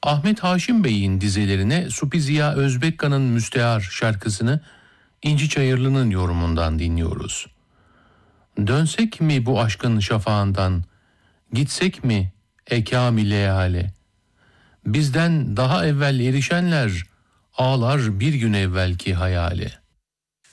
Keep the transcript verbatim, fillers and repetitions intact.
Ahmet Haşim Bey'in dizelerine Supi Ziya Özbekkan'ın Müstehar şarkısını İnci Çayırlı'nın yorumundan dinliyoruz. Dönsek mi bu aşkın şafağından, gitsek mi ekâm-i leâle? Bizden daha evvel erişenler ağlar bir gün evvelki hayale.